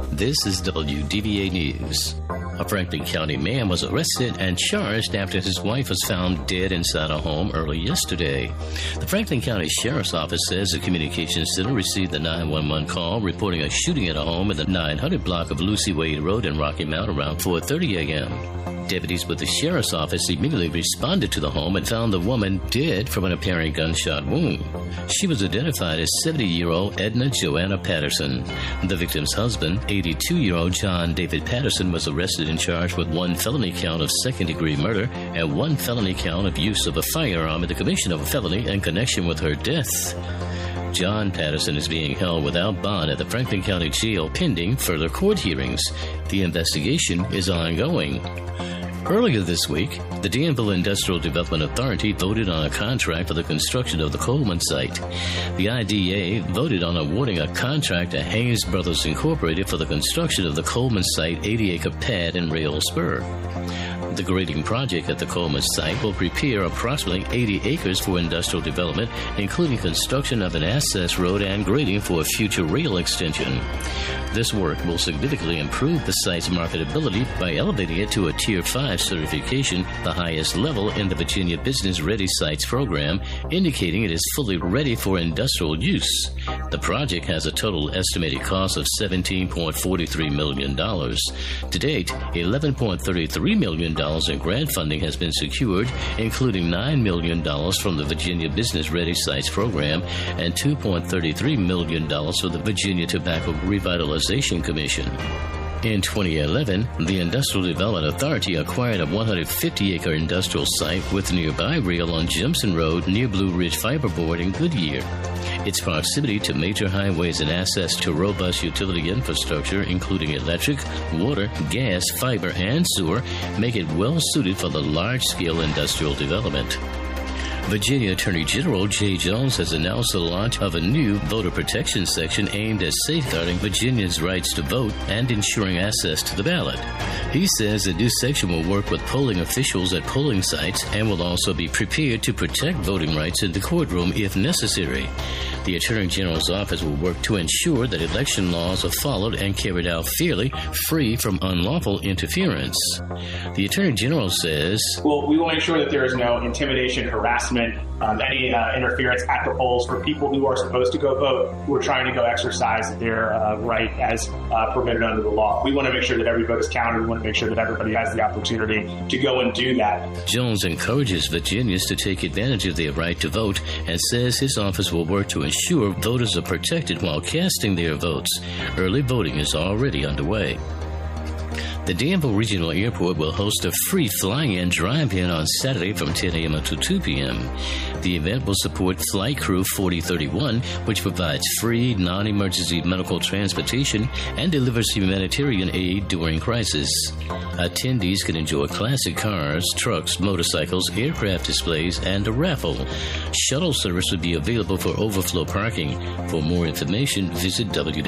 This is WDVA News. A Franklin County man was arrested and charged after his wife was found dead inside a home early yesterday. The Franklin County Sheriff's Office says the Communications Center received the 911 call reporting a shooting at a home in the 900 block of Lucy Wade Road in Rocky Mount around 4:30 a.m. Deputies with the Sheriff's Office immediately responded to the home and found the woman dead from an apparent gunshot wound. She was identified as 70-year-old Edna Joanna Patterson. The victim's husband, 82-year-old John David Patterson, was arrested and charged with one felony count of second-degree murder and one felony count of use of a firearm in the commission of a felony in connection with her death. John Patterson is being held without bond at the Franklin County Jail pending further court hearings. The investigation is ongoing. Earlier this week, the Danville Industrial Development Authority voted on a contract for the construction of the Coleman site. The IDA voted on awarding a contract to Haynes Brothers Incorporated for the construction of the Coleman site 80-acre pad and rail spur. The grading project at the Coleman site will prepare approximately 80 acres for industrial development, including construction of an access road and grading for a future rail extension. This work will significantly improve the site's marketability by elevating it to a Tier 5 certification, the highest level in the Virginia Business Ready Sites program, indicating it is fully ready for industrial use. The project has a total estimated cost of $17.43 million. To date, $11.33 million in grant funding has been secured, including $9 million from the Virginia Business Ready Sites program and $2.33 million from the Virginia Tobacco Revitalization Commission. In 2011, the Industrial Development Authority acquired a 150-acre industrial site with nearby rail on Jimson Road near Blue Ridge Fiberboard in Goodyear. Its proximity to major highways and access to robust utility infrastructure, including electric, water, gas, fiber, and sewer, make it well suited for the large-scale industrial development. Virginia Attorney General Jay Jones has announced the launch of a new voter protection section aimed at safeguarding Virginians' rights to vote and ensuring access to the ballot. He says the new section will work with polling officials at polling sites and will also be prepared to protect voting rights in the courtroom if necessary. The Attorney General's office will work to ensure that election laws are followed and carried out fairly, free from unlawful interference. The Attorney General says, "Well, we will ensure that there is no intimidation, harassment, any interference at the polls for people who are supposed to go vote, who are trying to go exercise their right as permitted under the law. We want to make sure that every vote is counted. We want to make sure that everybody has the opportunity to go and do that." Jones encourages Virginians to take advantage of their right to vote and says his office will work to ensure voters are protected while casting their votes. Early voting is already underway. The Danville Regional Airport will host a free fly-in drive-in on Saturday from 10 a.m. until 2 p.m. The event will support Flight Crew 4031, which provides free, non-emergency medical transportation and delivers humanitarian aid during crisis. Attendees can enjoy classic cars, trucks, motorcycles, aircraft displays, and a raffle. Shuttle service will be available for overflow parking. For more information, visit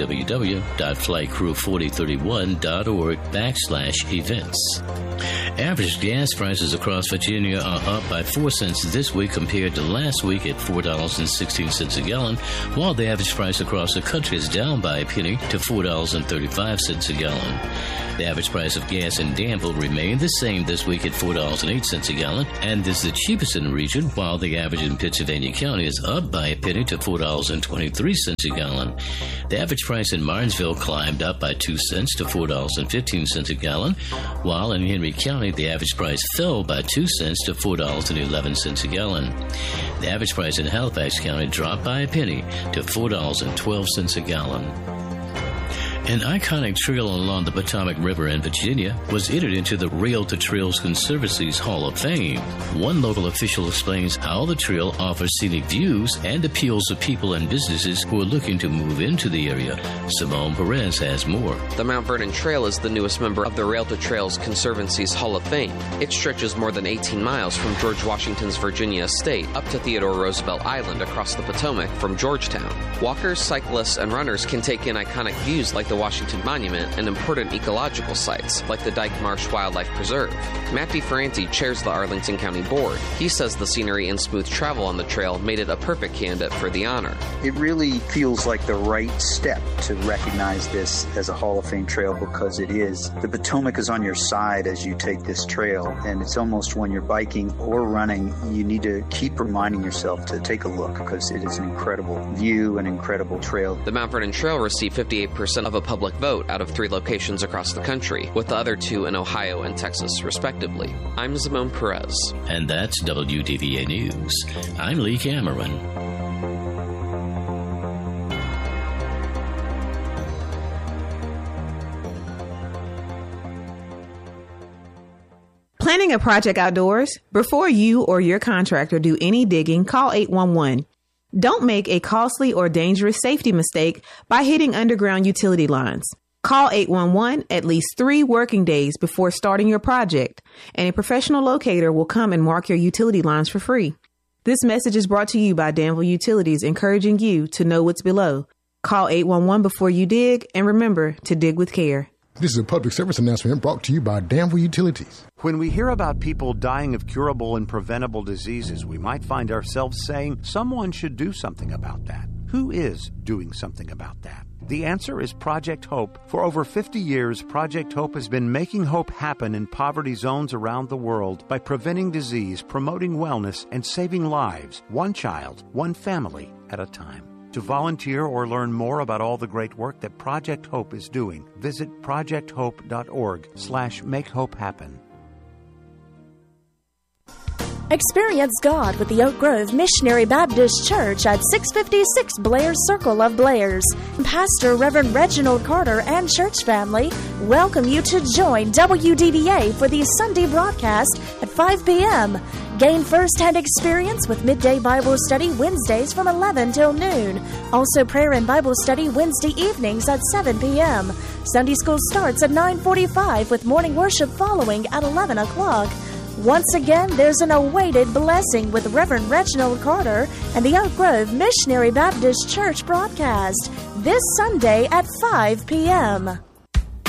www.flightcrew4031.org/events. Average gas prices across Virginia are up by 4 cents this week compared to last week at $4.16 a gallon, while the average price across the country is down by a penny to $4.35 a gallon. The average price of gas in Danville remained the same this week at $4.08 a gallon, and is the cheapest in the region, while the average in Pittsylvania County is up by a penny to $4.23 a gallon. The average price in Martinsville climbed up by 2 cents to $4.15 a gallon, while in Henry County the average price fell by 2 cents to $4.11 a gallon. The average price in Halifax County dropped by a penny to $4.12 a gallon. An iconic trail along the Potomac River in Virginia was entered into the Rail to Trails Conservancy's Hall of Fame. One local official explains how the trail offers scenic views and appeals to people and businesses who are looking to move into the area. Simone Perez has more. The Mount Vernon Trail is the newest member of the Rail to Trails Conservancy's Hall of Fame. It stretches more than 18 miles from George Washington's Virginia estate up to Theodore Roosevelt Island across the Potomac from Georgetown. Walkers, cyclists, and runners can take in iconic views like the Washington Monument and important ecological sites like the Dyke Marsh Wildlife Preserve. Matt DeFerranti chairs the Arlington County Board. He says the scenery and smooth travel on the trail made it a perfect candidate for the honor. It really feels like the right step to recognize this as a Hall of Fame trail because it is. The Potomac is on your side as you take this trail, and it's almost when you're biking or running, you need to keep reminding yourself to take a look because it is an incredible view, an incredible trail. The Mount Vernon Trail received 58% of a public vote out of 3 locations across the country, with the other 2 in Ohio and Texas, respectively. I'm Simone Perez. And that's WDVA News. I'm Lee Cameron. Planning a project outdoors? Before you or your contractor do any digging, call 811. Don't make a costly or dangerous safety mistake by hitting underground utility lines. Call 811 at least 3 working days before starting your project, and a professional locator will come and mark your utility lines for free. This message is brought to you by Danville Utilities, encouraging you to know what's below. Call 811 before you dig, and remember to dig with care. This is a public service announcement brought to you by Danville Utilities. When we hear about people dying of curable and preventable diseases, we might find ourselves saying someone should do something about that. Who is doing something about that? The answer is Project Hope. For over 50 years, Project Hope has been making hope happen in poverty zones around the world by preventing disease, promoting wellness, and saving lives, one child, one family at a time. To volunteer or learn more about all the great work that Project Hope is doing, visit projecthope.org/makehopehappen. Experience God with the Oak Grove Missionary Baptist Church at 656 Blair Circle of Blairs. Pastor Reverend Reginald Carter and church family welcome you to join WDVA for the Sunday broadcast at 5 p.m. Gain first-hand experience with midday Bible study Wednesdays from 11 till noon. Also prayer and Bible study Wednesday evenings at 7 p.m. Sunday school starts at 9:45 with morning worship following at 11 o'clock. Once again, there's an awaited blessing with Reverend Reginald Carter and the Oak Grove Missionary Baptist Church broadcast this Sunday at 5 p.m.